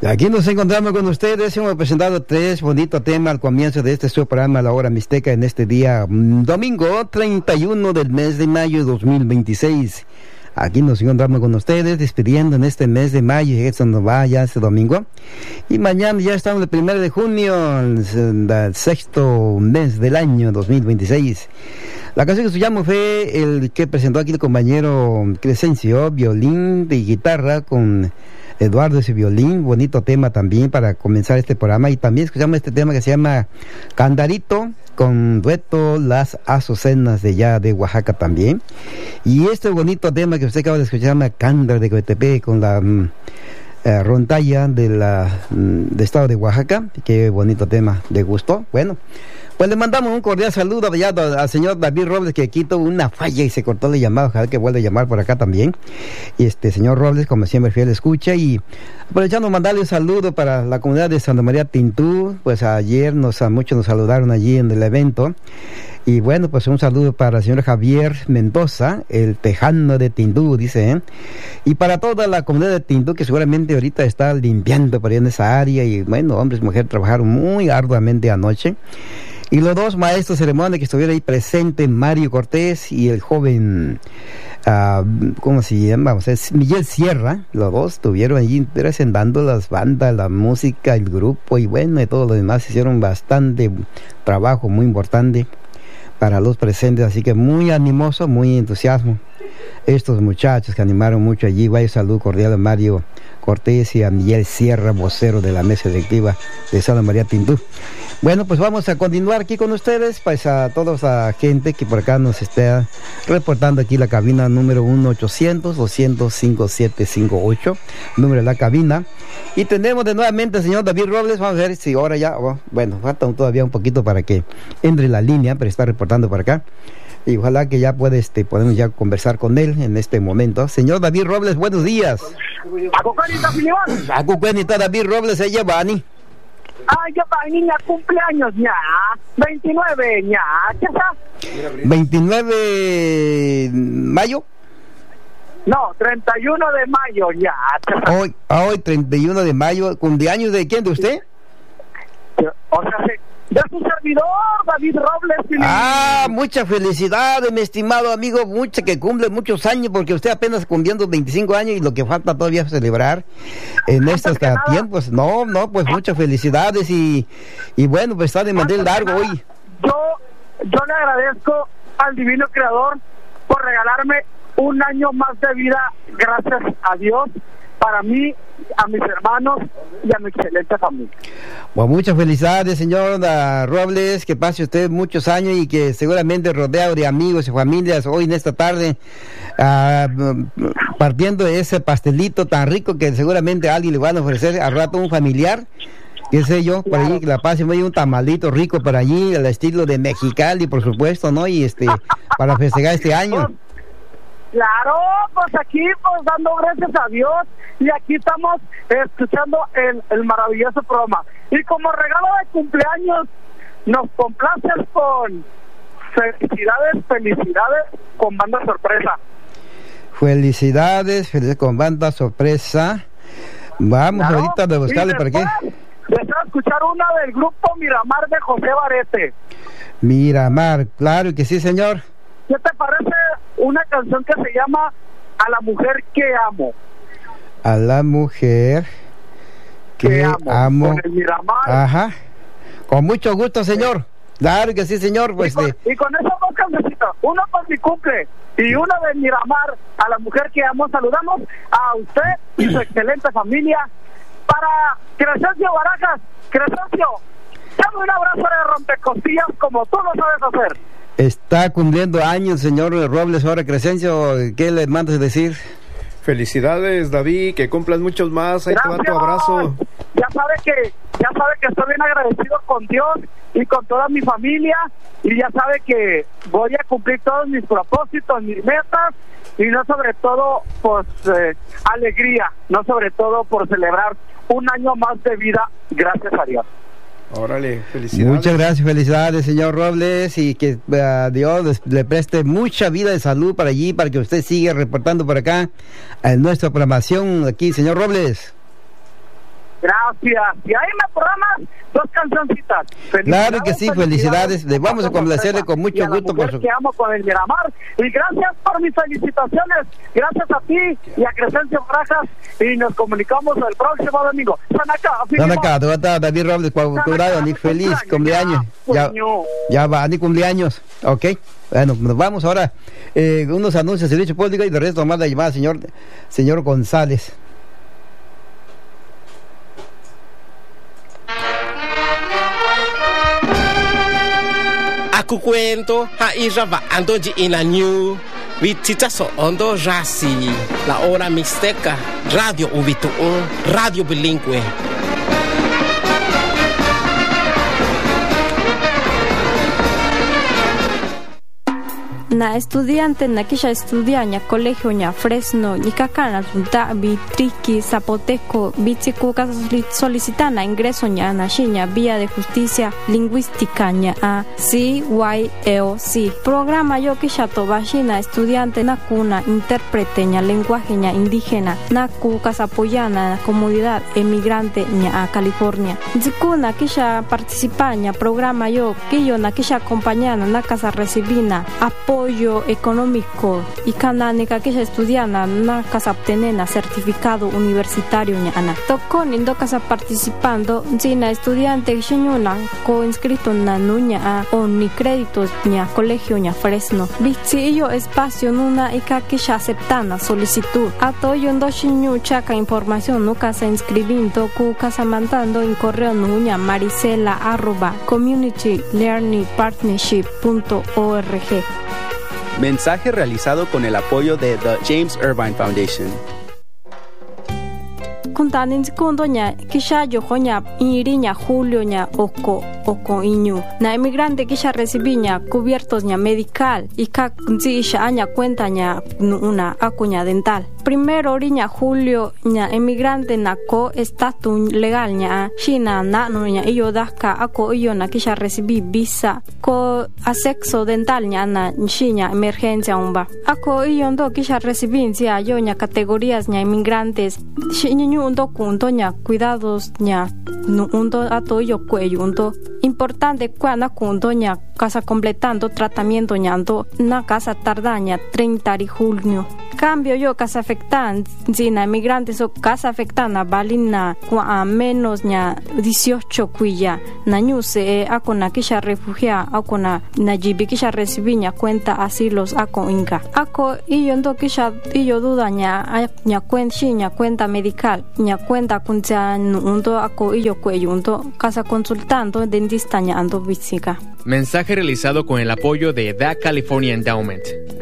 Aquí nos encontramos con ustedes. Hemos presentado 3 bonitos temas al comienzo de este su programa La Hora Mixteca en este día domingo 31 del mes de mayo de 2026. Aquí nos encontramos con ustedes despidiendo en este mes de mayo, eso nos va ya este domingo. Y mañana ya estamos el 1 de junio, el 6º mes del año 2026. La canción que escuchamos fue el que presentó aquí el compañero Crescencio, violín y guitarra con Eduardo ese violín, bonito tema también para comenzar este programa. Y también escuchamos este tema que se llama Candarito, con dueto Las Azucenas de allá de Oaxaca también. Y este bonito tema que usted acaba de escuchar se llama Cándar de Coetepe con la rondalla de estado de Oaxaca. Qué bonito tema, ¿le gustó? Bueno, pues le mandamos un cordial saludo allá al señor David Robles, que aquí tuvo una falla y se cortó la llamada. Ojalá que vuelva a llamar por acá también. Y señor Robles, como siempre, fiel escucha. Y aprovechando mandarle un saludo para la comunidad de Santa María Tintú. Pues ayer muchos nos saludaron allí en el evento. Y bueno, pues un saludo para el señor Javier Mendoza, el tejano de Tindú, dice, ¿eh? Y para toda la comunidad de Tindú, que seguramente ahorita está limpiando por ahí en esa área. Y bueno, hombres y mujeres trabajaron muy arduamente anoche. Y los 2 maestros de ceremonia que estuvieron ahí presentes, Mario Cortés y el joven, ¿cómo se llama? O sea, es Miguel Sierra. Los 2 estuvieron allí presentando las bandas, la música, el grupo y bueno, y todo lo demás. Hicieron bastante trabajo muy importante para los presentes, así que muy animoso, muy entusiasmo estos muchachos que animaron mucho allí. Vaya salud cordial a Mario Cortés y a Miguel Sierra, vocero de la mesa directiva de Santa María Tindú. Bueno, pues vamos a continuar aquí con ustedes, pues a toda la gente que por acá nos está reportando aquí la cabina número 1-800-200-5758, número de la cabina. Y tenemos de nuevamente al señor David Robles. Vamos a ver si ahora ya, bueno, falta todavía un poquito para que entre la línea, pero está reportando por acá. Y ojalá que ya podemos ya conversar con él en este momento. Señor David Robles, buenos días. Acucuenita David Robles, ella Bani. Ay, ya va, niña, cumpleaños, ya. 29, ya. ¿Qué está? 29 mayo. No, 31 de mayo, ya. Hoy 31 de mayo. ¿Cumpleaños de quién, de usted? O sea, de su servidor, David Robles. Muchas felicidades, mi estimado amigo. Que cumple muchos años, porque usted apenas cumpliendo 25 años y lo que falta todavía celebrar en estos tiempos. No, pues muchas felicidades y bueno, pues está de mantel largo hoy. Yo le agradezco al Divino Creador por regalarme un año más de vida, gracias a Dios, para mí, a mis hermanos y a mi excelente familia. Bueno, muchas felicidades, señor Robles, que pase usted muchos años y que seguramente rodeado de amigos y familias hoy en esta tarde, partiendo de ese pastelito tan rico que seguramente a alguien le van a ofrecer al rato, un familiar, qué sé yo, por allí, que la pase un tamalito rico por allí, al estilo de Mexicali, por supuesto, ¿no? Y para festejar este año. Claro, pues aquí, pues dando gracias a Dios, y aquí estamos escuchando el maravilloso programa. Y como regalo de cumpleaños, nos complaces con felicidades con banda sorpresa. Felicidades con banda sorpresa. Vamos, claro, ahorita de buscarle para qué. Deseo escuchar una del grupo Miramar de José Barete. Miramar, claro que sí, señor. ¿Qué te parece una canción que se llama A la mujer que amo? A la mujer que amo. Con el Miramar. Ajá. Con mucho gusto, señor. Claro que sí, señor. Pues y con esas 2 cancioncitas, uno por mi cumple y uno de Miramar, A la mujer que amo. Saludamos a usted y su excelente familia. Para Crescencio Barajas. Crescencio, dame un abrazo de rompecostillas como tú lo sabes hacer. Está cumpliendo años, señor Robles, ahora Crescencio. ¿Qué le mandas decir? Felicidades, David, que cumplas muchos más. Ahí Gracias. Te va tu abrazo. Ya sabe que estoy bien agradecido con Dios y con toda mi familia, y ya sabe que voy a cumplir todos mis propósitos, mis metas, y no sobre todo pues alegría, no sobre todo por celebrar un año más de vida, gracias a Dios. Órale, felicidades. Muchas gracias, felicidades, señor Robles, y que Dios le preste mucha vida y salud para allí, para que usted siga reportando por acá en nuestra programación aquí, señor Robles. Gracias. Y ahí me programas 2 cancioncitas. Claro que sí, felicidades. Le vamos a complacerle con mucho gusto por su... que amo con el Miramar. Y gracias por mis felicitaciones. Gracias a ti y a Crescencio Barajas. Y nos comunicamos el próximo domingo. Sanaka, David Robles, ni feliz cumpleaños. Ya va, ni cumpleaños. Ok. Bueno, nos vamos ahora. Unos anuncios de dicho público y de resto más la llamada, señor González. Aku cuento hairaba andoji inanyu vititaso ondo rasi la hora mixteca radio ubitu radio bilingüe. Na estudiante na kisha estudiaña colegio ña Fresno ni kakana junta Triqui Zapoteco bitsicuca solicitana ingreso ña na shiña vía de justicia lingüística ña a CYLC programa yo kisha tobashina estudiante na cuna intérprete ña lenguaje ña indígena na cuca apoyana na comunidad emigrante ña a California zikuna kisha participaña programa yo killo na kisha acompañana na casa recibina apoyo económico y canánica que estudiana na casa obtenena certificado universitario ñana tocó nindo casa participando zina estudiante xiñuna co inscrito na nuña o ni créditos ña colegio ña Fresno bichillo espacio nuna ika que aceptana solicitud atoyo ndo xiñu chaca información no casa inscribiendo cu casa mandando en correo nuña maricela@communitylearningpartnership.org. Mensaje realizado con el apoyo de The James Irvine Foundation. Kuntanin kundoña kisha yojoña iriña julio ña oko iñu na emigrante kisha recibiña cubiertos ña medical y kaknzisha aña cuenta ña una acuña dental. Primero oriña julio ña emigrante na ko estatus legal ña shina na ña iyo daka ako iyo na kisha recibí visa ko asexo dental ña na shiña emergencia umba ako iyo ndo kisha recibí cia yo ña categorías ña emigrantes shiñu undo kunto ña cuidados ña undo ato yo cuello undo importante cuando kunto ña casa completando tratamiento ñando na casa tardaña 30 de junio cambio yo casa afectan zina emigrantes o casa afectana valina a menos ña 18 cuya na ñuse akona kisha refugia akona na jibi kisha recibiña cuenta asilos ako inga ako iyo ndo kisha iyo duda ña cuenta medical ña cuenta kuncha undo ako iyo cuello undo casa consultando dentista ña ando visika. Mensaje realizado con el apoyo de The California Endowment.